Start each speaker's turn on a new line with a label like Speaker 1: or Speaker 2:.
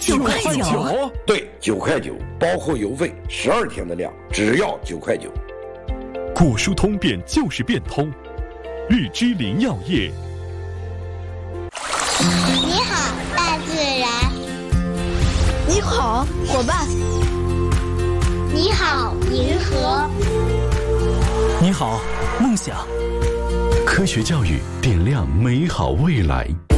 Speaker 1: 9.9。
Speaker 2: 对，9.9，包括邮费，12天的量只要9.9。
Speaker 3: 果蔬通便就是变通，日之灵药业。
Speaker 4: 你好，大自然。
Speaker 1: 你好，伙伴。
Speaker 4: 你好，银河。
Speaker 5: 你好，梦想。
Speaker 3: 科学教育点亮美好未来。